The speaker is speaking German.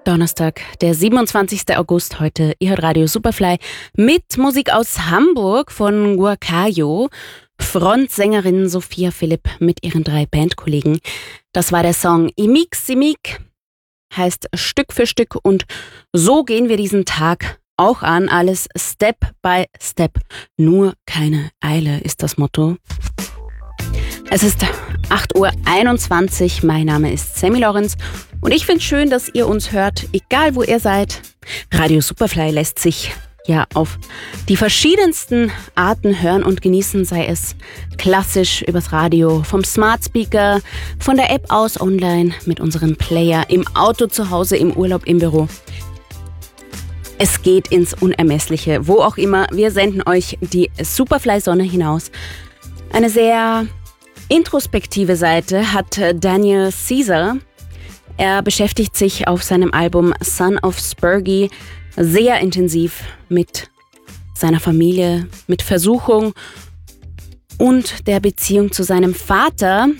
Donnerstag, der 27. August heute. Ihr hört Radio Superfly mit Musik aus Hamburg von Guacayo. Frontsängerin Sophia Philipp mit ihren 3 Bandkollegen. Das war der Song Imik Simik, heißt Stück für Stück, und so gehen wir diesen Tag auch an. Alles Step by Step. Nur keine Eile ist das Motto. Es ist 8:21 Uhr. Mein Name ist Sammy Lorenz und ich finde es schön, dass ihr uns hört, egal wo ihr seid. Radio Superfly lässt sich ja auf die verschiedensten Arten hören und genießen, sei es klassisch übers Radio, vom Smart Speaker, von der App aus online, mit unserem Player, im Auto, zu Hause, im Urlaub, im Büro. Es geht ins Unermessliche, wo auch immer. Wir senden euch die Superfly-Sonne hinaus. Eine sehr introspektive Seite hat Daniel Caesar. Er beschäftigt sich auf seinem Album Son of Spurgey sehr intensiv mit seiner Familie, mit Versuchung und der Beziehung zu seinem Vater.